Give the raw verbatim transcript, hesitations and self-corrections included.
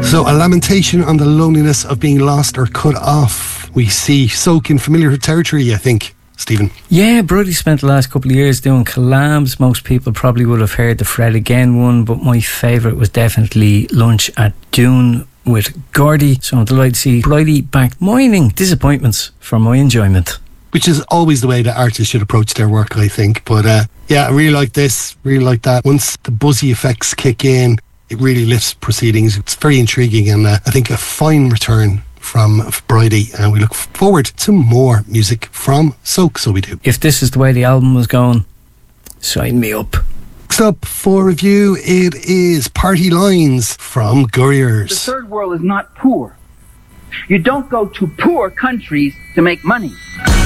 So, a lamentation on the loneliness of being lost or cut off. We see Soak in familiar territory, I think, Stephen. Yeah, Brody spent the last couple of years doing collabs. Most people probably would have heard the Fred Again one, but my favourite was definitely Lunch at Dune with Gordy. So I'm delighted to see Brody back. Mining disappointments for my enjoyment. Which is always the way that artists should approach their work, I think. But uh, yeah, I really like this, really like that. Once the buzzy effects kick in, it really lifts proceedings. It's very intriguing, and uh, I think a fine return from Bridie, and we look forward to more music from Soak, so we do. If this is the way the album was going, sign me up. Next up for review, it is Party Lines from Gurriers. The third world is not poor. You don't go to poor countries to make money.